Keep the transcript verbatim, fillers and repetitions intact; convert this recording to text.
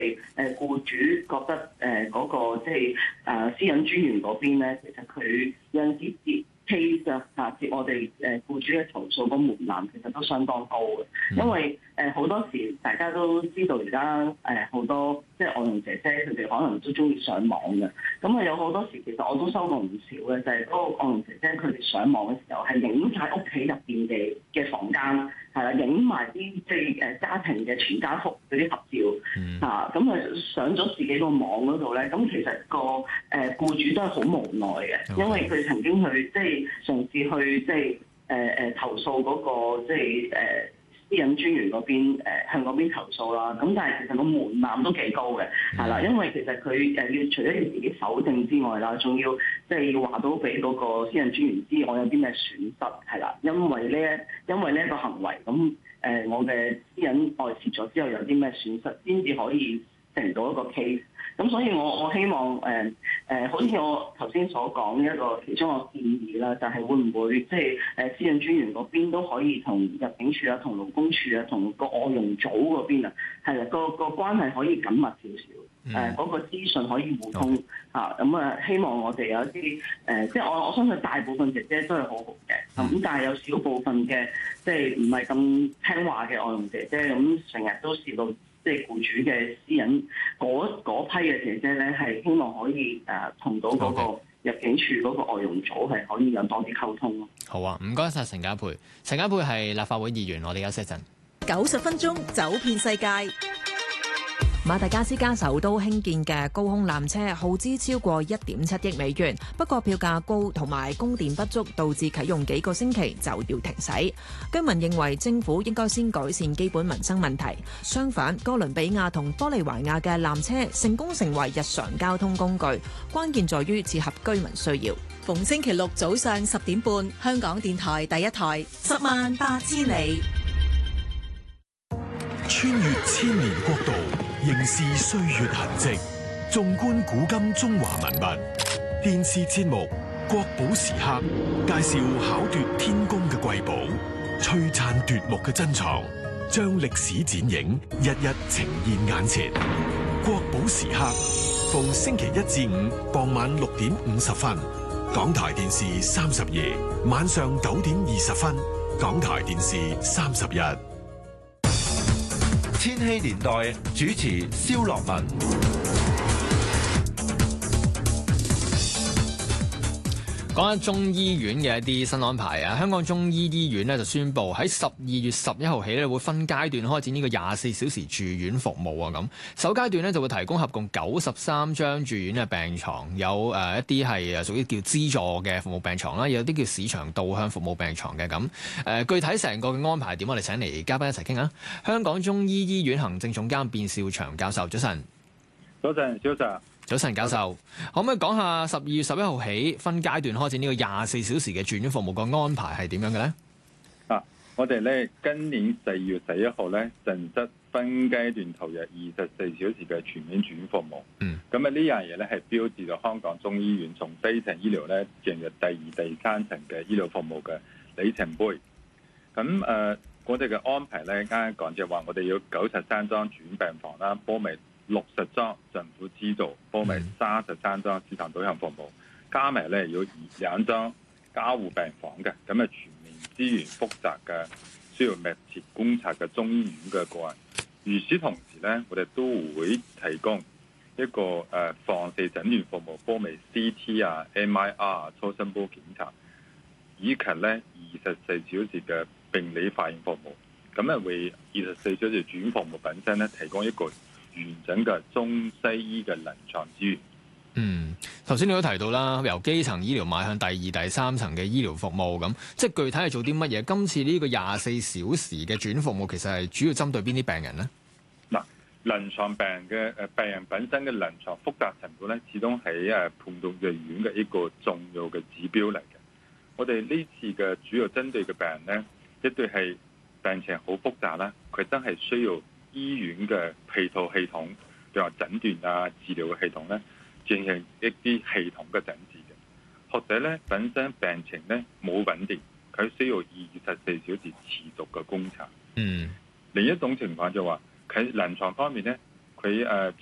誒僱主覺得誒嗰個即係誒私隱專員嗰邊咧，其實佢有陣時接 case 啊，嚇接我哋誒僱主嘅投訴個門檻其實都相當高嘅，因為誒好多時大家都知道而家誒好多即係外傭姐姐佢哋可能都中意上網嘅，咁啊有好多時其實我都收過唔少嘅，就係嗰個外傭姐姐佢哋上網嘅時候係影晒屋企入邊嘅嘅房間。係啦，影埋啲即係誒家庭嘅全家福嗰啲合照嚇，咁啊上咗自己個網嗰度咧，咁其實個誒僱主都係好無奈嘅，因為佢曾經去即係嘗試去即係誒誒投訴嗰個即係誒私隱專員嗰邊誒向嗰邊投訴啦。咁但係其實個門檻都幾高嘅，係啦，因為其實佢誒要除咗要自己否證之外啦，仲要即係要話到俾嗰個私隱專員知我有啲咩損失係啦，因為呢因為呢一個行為咁誒、呃、我嘅私隱外泄咗之後有啲咩損失，先至可以成到一個 case。咁所以我我希望誒誒、呃呃，好似我頭先所講一個其中一個建議啦，就係、是、會唔會即係誒私隱專員嗰邊都可以同入境處啊、同勞工處啊、同個外傭組嗰邊啊，係啦，個個關係可以緊密少少，誒、呃、嗰、那個資訊可以互通嚇，咁啊希望我哋有一啲誒、呃，即係我我相信大部分姐姐都係好好嘅，咁、嗯、但係有少部分嘅即係唔係咁聽話嘅外傭姐姐，咁成日都試到。即係僱主嘅私隱嗰批嘅姐姐咧，係希望可以誒同到嗰個入境處嗰個外傭組係可以有多啲溝通咯。 好啊，唔該晒陳家珮。陳家珮係立法會議員，我哋休息一陣。 九十分鐘走遍世界。馬達加斯加首都興建嘅高空纜車耗資超過一點七億美元，不過票價高同埋供電不足，導致啟用幾個星期就要停駛。居民認為政府應該先改善基本民生問題。相反，哥倫比亞同玻利維亞嘅纜車成功成為日常交通工具，關鍵在於切合居民需要。 逢星期六早上十點半，香港電台第一台，十萬八千里， 穿越千年國度，凝視歲月痕跡，縱觀古今中華文物。電視節目《國寶時刻》介紹巧奪天工嘅瑰寶，璀璨奪目嘅珍藏，將歷史剪影日日呈現眼前。《國寶時刻》逢星期一至五傍晚六點五十分，港台電視三十二晚上九點二十分，港台電視三十一。 千禧年代主持蕭樂文。 講下中醫院嘅一啲新安排啊！香港中醫醫院咧就宣布喺十二月十一號起咧會分階段開展呢個廿四小時住院服務啊！咁首階段咧就會提供合共九十三張住院嘅病床，有誒一啲係誒屬於叫資助嘅服務病床啦，有啲叫市場導向服務病床嘅咁誒。具體成個嘅安排點，我哋請嚟嘉賓一齊傾下。香港中醫醫院行政總監卞兆祥教授，早晨。 早晨，早晨。 早晨，教授，可唔可以講下十二月十一號起分階段開展呢個廿四小時嘅住院服務個安排係點樣嘅咧？ 啊，我哋咧今年十二月十一號咧，正式分階段投入二十四小時嘅全面住院服務。嗯，咁啊呢樣嘢咧係標誌咗香港中醫院從基層醫療咧進入第二、第三層嘅醫療服務嘅里程碑。咁誒、呃，我哋嘅安排咧，啱啱講就話我哋要九十三張住院病房啦，包埋六十張政府資助，包埋三十三張市場導向服務，加埋咧要兩張加護病房嘅，咁啊全面資源複雜嘅，需要密切觀察嘅中醫院嘅個案。與此同時咧，我哋都會提供一個誒、呃、放射診斷服務，包埋 C T 啊、M I R 啊、超聲波檢查，以及咧二十四小時嘅病理化驗服務。咁啊為二十四小時住院服務本身咧提供一個完整嘅中西醫嘅臨床資源。 嗯，頭先你都提到啦，由基層醫療邁向第二、第三層嘅醫療服務，咁即係具體係做啲乜嘢？今次呢個廿四小時嘅住院服務，其實係主要針對邊啲病人呢？ 嗱，臨床病嘅誒病人本身嘅臨床複雜程度咧，始終係誒判斷藥院嘅一個重要嘅指標嚟嘅。我哋呢次嘅主要針對嘅病人咧，一對係病情好複雜啦，佢真係需要醫院嘅配套系統，譬如話診斷啊、治療嘅系統咧，進行一啲系統嘅診治嘅。或者咧本身病情咧冇穩定，佢需要二十四小時持續嘅觀察。嗯，另一種情況就話佢臨床方面咧， 佢誒。